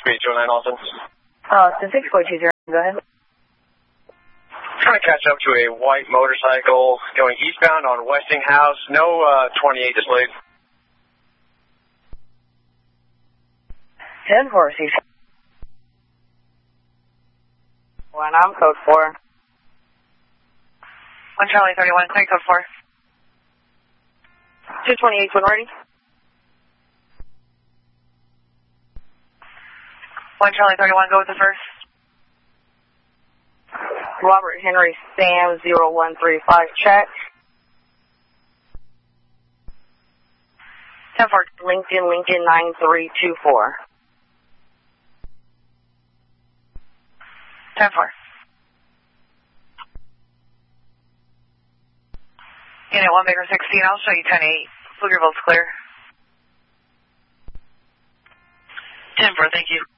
329 Austin. Austin 6420, go ahead. Trying to catch up to a white motorcycle going eastbound on Westinghouse. No 28 displayed. 10-4, C. One, I'm code 4. 1 Charlie 31, clear code 4. 228, when ready. 1 Charlie 31, go with the first. Robert Henry Sam 0135, check. 10-4. Lincoln 9324. 10-4. Unit 1 Baker 16, I'll show you 10-8. Pflugerville's clear. 10-4, thank you.